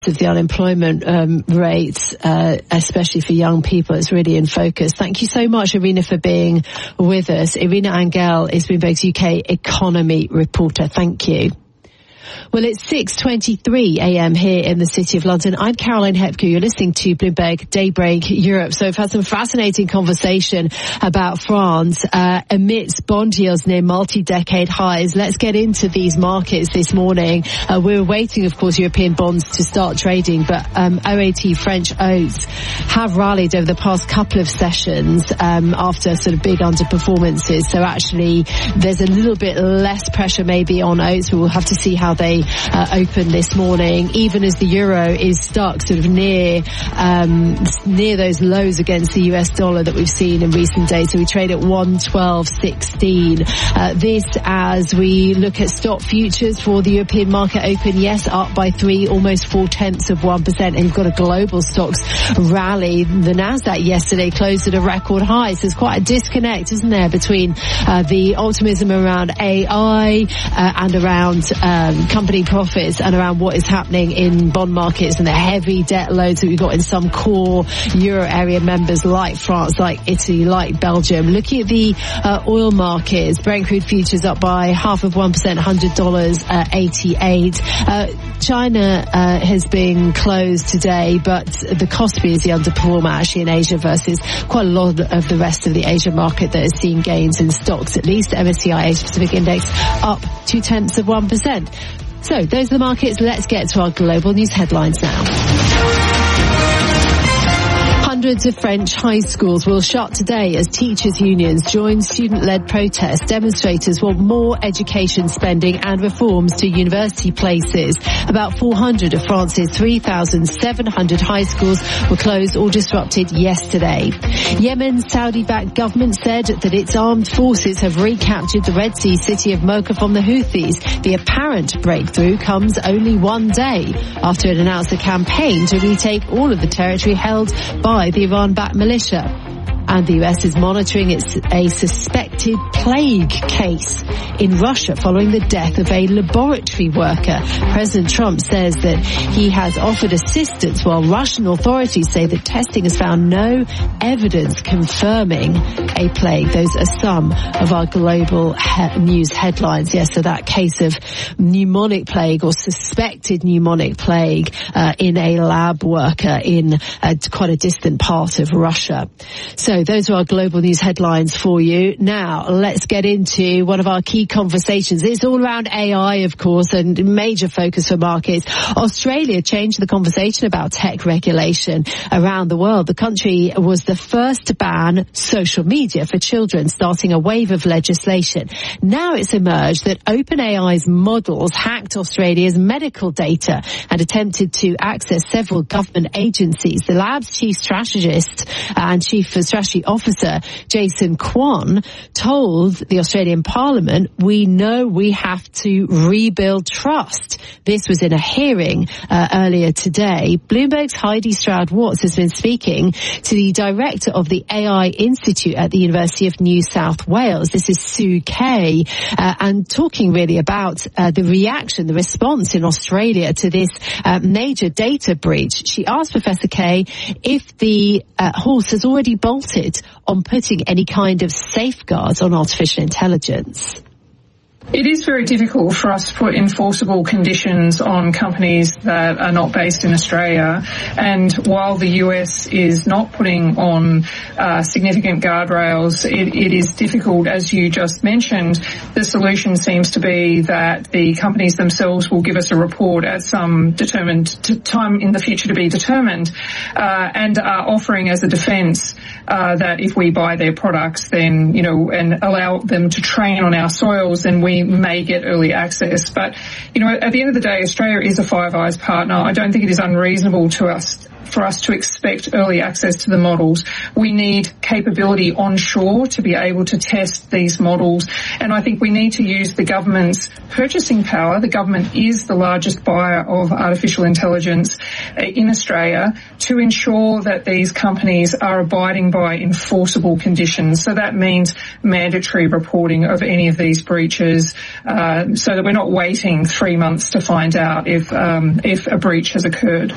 cost of the unemployment rate, especially for young people. It's really in focus. Thank you so much, Irina, for being with us. Irina Angel is Bloomberg's UK economy reporter. Thank you. Well, it's 6:23 a.m. here in the City of London. I'm Caroline Hepker. You're listening to Bloomberg Daybreak Europe. So we've had some fascinating conversation about France amidst bond yields near multi-decade highs. Let's get into these markets this morning. We're waiting, of course, European bonds to start trading, but OAT French oats have rallied over the past couple of sessions after sort of big underperformances. So actually, there's a little bit less pressure maybe on oats, but we'll have to see how they open this morning, even as the euro is stuck sort of near those lows against the US dollar that we've seen in recent days. So we trade at 112.16. This as we look at stock futures for the European market open, yes, up by 3, almost 0.4%. And you've got a global stocks rally. The Nasdaq yesterday closed at a record high. So there's quite a disconnect, isn't there, between the optimism around AI and around company profits and around what is happening in bond markets and the heavy debt loads that we've got in some core euro area members like France, like Italy, like Belgium. Looking at the oil markets, Brent crude futures up by 0.5%, $100.88. China has been closed today, but the Kospi is the underperformer actually in Asia versus quite a lot of the rest of the Asia market that has seen gains in stocks. At least MSCI Asia Pacific Index up 0.2%. So those are the markets. Let's get to our global news headlines now. Hundreds of French high schools will shut today as teachers' unions join student-led protests. Demonstrators want more education spending and reforms to university places. About 400 of France's 3,700 high schools were closed or disrupted yesterday. Yemen's Saudi-backed government said that its armed forces have recaptured the Red Sea city of Mocha from the Houthis. The apparent breakthrough comes only one day after it announced a campaign to retake all of the territory held by the Iran-backed militia. And the US is monitoring a suspected plague case in Russia following the death of a laboratory worker. President Trump says that he has offered assistance while Russian authorities say that testing has found no evidence confirming a plague. Those are some of our global news headlines. Yes, so that case of pneumonic plague or suspected pneumonic plague in a lab worker in quite a distant part of Russia. So those are our global news headlines for you. Now, let's get into one of our key conversations. It's all around AI, of course, and major focus for markets. Australia changed the conversation about tech regulation around the world. The country was the first to ban social media for children, starting a wave of legislation. Now it's emerged that OpenAI's models hacked Australia's medical data and attempted to access several government agencies. The lab's chief strategist and chief strategy officer, Jason Kwan, told the Australian Parliament, "We know we have to rebuild trust." This was in a hearing earlier today. Bloomberg's Heidi Stroud-Watts has been speaking to the director of the AI Institute at the University of New South Wales. This is Sue Kay, and talking really about the reaction, the response in Australia to this major data breach. She asked Professor Kay if the horse has already bolted on putting any kind of safeguards on artificial intelligence. It is very difficult for us to put enforceable conditions on companies that are not based in Australia. And while the US is not putting on significant guardrails, it is difficult, as you just mentioned. The solution seems to be that the companies themselves will give us a report at some determined time in the future to be determined, and are offering as a defence that if we buy their products, then, you know, and allow them to train on our soils, then we may get early access. But, you know, at the end of the day, Australia is a Five Eyes partner. I don't think it is unreasonable for us to expect early access to the models. We need capability onshore to be able to test these models. And I think we need to use the government's purchasing power. The government is the largest buyer of artificial intelligence in Australia to ensure that these companies are abiding by enforceable conditions. So that means mandatory reporting of any of these breaches, so that we're not waiting 3 months to find out if a breach has occurred.